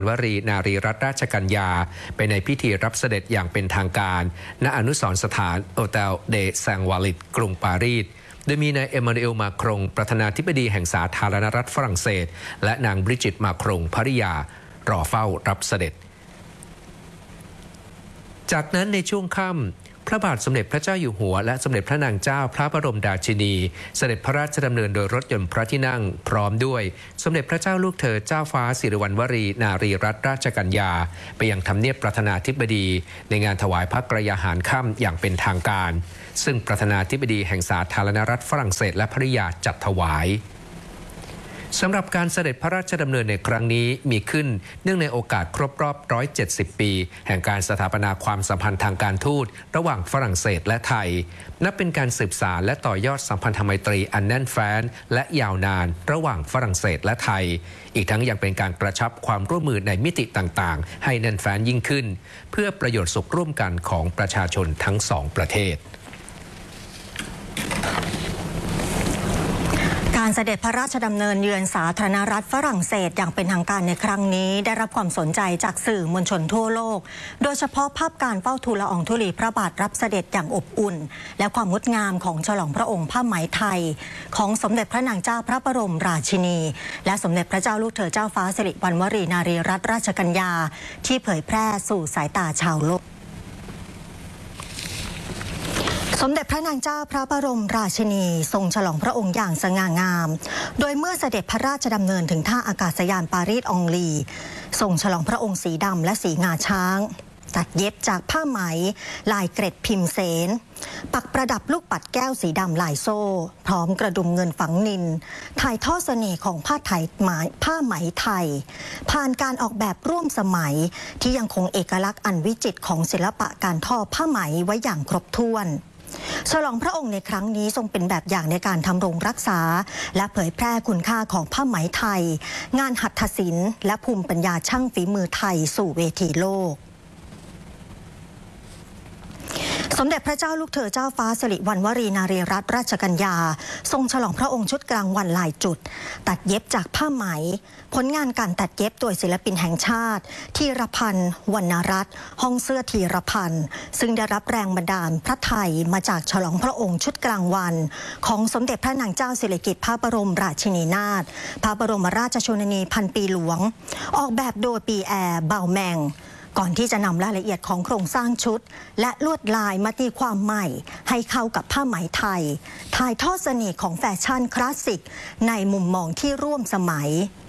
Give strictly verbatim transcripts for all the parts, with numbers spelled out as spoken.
วรีนารีรัตนราชกัญญาไปในพิธีรับเสด็จอย่างเป็นทางการณอนุสรณ์สถานโอเตลเดแซงวาลิดกรุงปารีสโดยมีนายเอมานูเอลมาครงประธานาธิบดีแห่งสาธารณรัฐฝรั่งเศสและนางบริจิตมาครงภริยารอเฝ้ารับเสด็จจากนั้นในช่วงค่ำพระบาทสมเด็จพระเจ้าอยู่หัวและสมเด็จพระนางเจ้าพระบรมราชินีเสด็จพระราชดำเนินโดยรถยนต์พระที่นั่งพร้อมด้วยสมเด็จพระเจ้าลูกเธอเจ้าฟ้าสิริวัณวรีนารีรัตนราชกัญญาไปยังทำเนียบประธานาธิบดีในงานถวายพระกรยาหารค่ำอย่างเป็นทางการซึ่งประธานาธิบดีแห่งสาธารณรัฐฝรั่งเศสและภริยาจัดถวายสำหรับการเสด็จพระราชดำเนินในครั้งนี้มีขึ้นเนื่องในโอกาสครบรอบหนึ่งร้อยเจ็ดสิบปีแห่งการสถาปนาความสัมพันธ์ทางการทูตระหว่างฝรั่งเศสและไทยนับเป็นการสืบสานและต่อยอดสัมพันธไมตรีอันแน่นแฟ้นและยาวนานระหว่างฝรั่งเศสและไทยอีกทั้งยังเป็นการกระชับความร่วมมือในมิติต่างๆให้แน่นแฟ้นยิ่งขึ้นเพื่อประโยชน์สุขร่วมกันของประชาชนทั้งสองประเทศการเสด็จพระราชดำเนินเยือนสาธารณรัฐฝรั่งเศสอย่างเป็นทางการในครั้งนี้ได้รับความสนใจจากสื่อมวลชนทั่วโลกโดยเฉพาะภาพการเฝ้าทูลละอองธุลีพระบาทรับเสด็จอย่างอบอุ่นและความงดงามของฉลองพระองค์ผ้าไหมไทยของสมเด็จพระนางเจ้าพระบรมราชินีและสมเด็จพระเจ้าลูกเธอเจ้าฟ้าสิริวัณวรีนารีรัตนราชกัญญาที่เผยแพร่สู่สายตาชาวโลกสมเด็จพระนางเจ้าพระบรมราชินีทรงฉลองพระองค์อย่างสง่างามโดยเมื่อเสด็จพระราชดำเนินถึงท่าอากาศยานปารีสองลีทรงฉลองพระองค์สีดำและสีงาช้างตัดเย็บจากผ้าไหมลายเกร็ดพิมพ์เสนปักประดับลูกปัดแก้วสีดำลายโซ่พร้อมกระดุมเงินฝังนิลถ่ายทอดเสน่ห์ของผ้าไทยผ้าไหมไทยผ่านการออกแบบร่วมสมัยที่ยังคงเอกลักษณ์อันวิจิตรของศิลปะการทอผ้าไหมไว้อย่างครบถ้วนฉลองพระองค์ในครั้งนี้ทรงเป็นแบบอย่างในการทำรงรักษาและเผยแพร่คุณค่าของผ้าไหมไทยงานหัตถศิลป์และภูมิปัญญาช่างฝีมือไทยสู่เวทีโลกสมเด็จพระเจ้าลูกเธอเจ้าฟ้าสิริวัณวรีนารีรัตนราชกัญญาทรงฉลองพระองค์ชุดกลางวันลายจุดตัดเย็บจากผ้าไหมผลงานการตัดเย็บโดยศิลปินแห่งชาติธีรพันธ์วรรณรัตน์ห้องเสื้อธีรพันธ์ซึ่งได้รับแรงบันดาลพระไทยมาจากฉลองพระองค์ชุดกลางวันของสมเด็จพระนางเจ้าสิริกิติ์พระบรมราชินีนาถพระบรมราชชนนีพันปีหลวงออกแบบโดยปีแอร์เบาแมงก่อนที่จะนำรายละเอียดของโครงสร้างชุดและลวดลายมาตีความใหม่ให้เข้ากับผ้าไหมไทยถ่ายทอดเสน่ห์ของแฟชั่นคลาสสิกในมุมมองที่ร่วมสมัย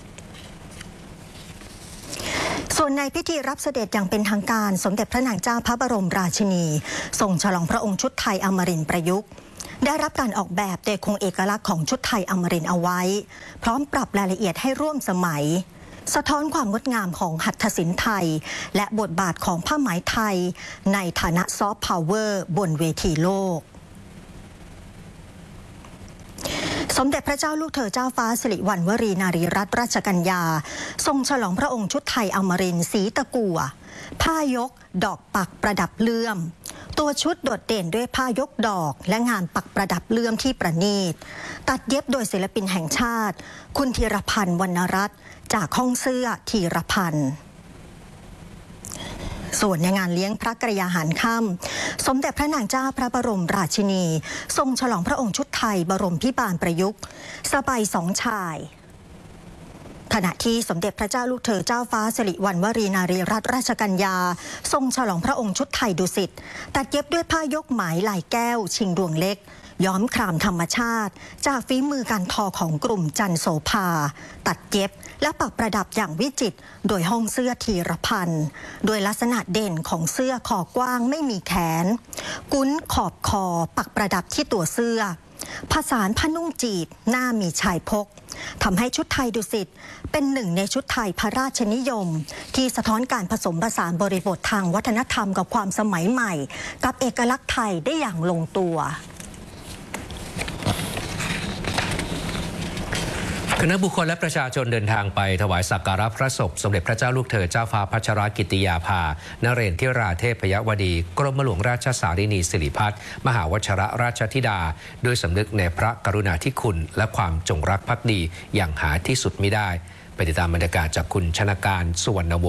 ส่วนในพิธีรับเสด็จอย่างเป็นทางการสมเด็จพระนางเจ้าพระบรมราชินีทรงฉลองพระองค์ชุดไทยอมรินทร์ประยุกต์ได้รับการออกแบบโดยคงเอกลักษณ์ของชุดไทยอมรินทร์เอาไว้พร้อมปรับรายละเอียดให้ร่วมสมัยสะท้อนความงดงามของหัตถศิลป์ไทยและบทบาทของผ้าไหมไทยในฐานะซอฟต์พาวเวอร์บนเวทีโลกสมเด็จพระเจ้าลูกเธอเจ้าฟ้าสิริวัณวรีนารีรัตนราชกัญญาทรงฉลองพระองค์ชุดไทยอมรินทร์สีตะกั่วผ้ายกดอกปักประดับเลื่อมตัวชุดโดดเด่นด้วยผ้ายกดอกและงานปักประดับเลื่อมที่ประณีตตัดเย็บโดยศิลปินแห่งชาติคุณธีรพันธ์วรรณรัตน์จากห้องเสื้อธีรพันธ์ส่วนในงานเลี้ยงพระกรยาหารค่ำสมเด็จพระนางเจ้าพระบรมราชินีทรงฉลองพระองค์ชุดไทยบรมพิบาลประยุกต์สบายสองชายขณะที่สมเด็จพระเจ้าลูกเธอเจ้าฟ้าสิริวัณวรีนารีรัตนราชกัญญาทรงฉลองพระองค์ชุดไทยดุสิตตัดเย็บด้วยผ้ายกไหมลายแก้วชิงดวงเล็กย้อมครามธรรมชาติจากฝีมือการทอของกลุ่มจันโสภาตัดเย็บและปักประดับอย่างวิจิตรโดยห้องเสื้อธีรพันธ์โดยลักษณะเด่นของเสื้อคอกว้างไม่มีแขนกุ้นขอบคอปักประดับที่ตัวเสื้อผสานผ้านุ่งจีบหน้ามีชายพกทำให้ชุดไทยดุสิตเป็นหนึ่งในชุดไทยพระราชนิยมที่สะท้อนการผสมผสานบริบททางวัฒนธรรมกับความสมัยใหม่กับเอกลักษณ์ไทยได้อย่างลงตัวคณะบุคคลและประชาชนเดินทางไปถวายสักการะพระศพสมเด็จพระเจ้าลูกเธอเจ้าฟ้าพัชรกิติยาภานเรศทิราเทพยวดีกรมหลวงราชสารินีสิริพัฒน์มหาวชรราชธิดาด้วยสำนึกในพระกรุณาธิคุณและความจงรักภักดีอย่างหาที่สุดมิได้ไปติดตามบรรยากาศจากคุณชนการสุวรรณวงศ์